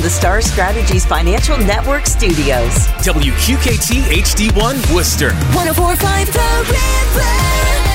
the Star Strategies Financial Network studios. WQKT HD1 Worcester. 104.5 The River.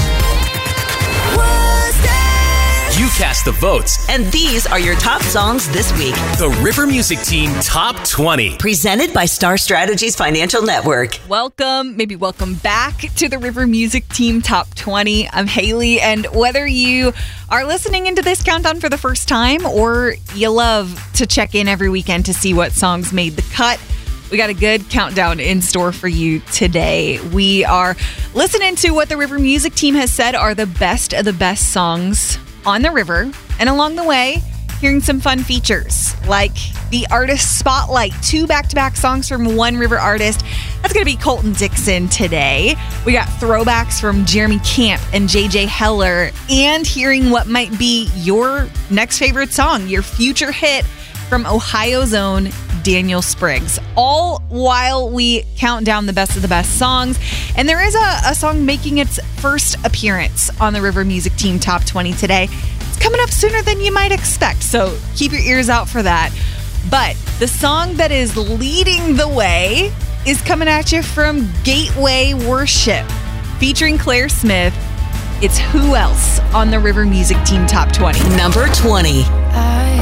You cast the votes. And these are your top songs this week. The River Music Team Top 20. Presented by Star Strategies Financial Network. Welcome back to the River Music Team Top 20. I'm Haley, and whether you are listening into this countdown for the first time or you love to check in every weekend to see what songs made the cut, we got a good countdown in store for you today. We are listening to what the River Music Team has said are the best of the best songs on the river, and along the way, hearing some fun features like the Artist Spotlight, 2 back-to-back songs from one river artist. That's going to be Colton Dixon today. We got throwbacks from Jeremy Camp and JJ Heller, and hearing what might be your next favorite song, your future hit from Ohio's own Daniel Spriggs, all while we count down the best of the best songs. And there is a song making its first appearance on the River Music Team Top 20 today. It's coming up sooner than you might expect, so keep your ears out for that. But the song that is leading the way is coming at you from Gateway Worship, featuring Claire Smith. It's Who Else on the River Music Team Top 20. Number 20.